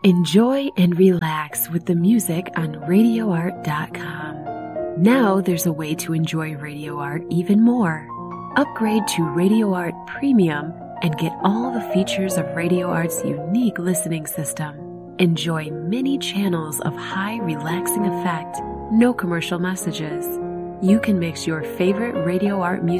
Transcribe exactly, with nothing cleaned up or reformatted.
Enjoy and relax with the music on radio art dot com. Now there's a way to enjoy Radio Art even more. Upgrade to Radio Art Premium and get all the features of Radio Art's unique listening system. Enjoy many channels of high relaxing effect, no commercial messages. You can mix your favorite Radio Art music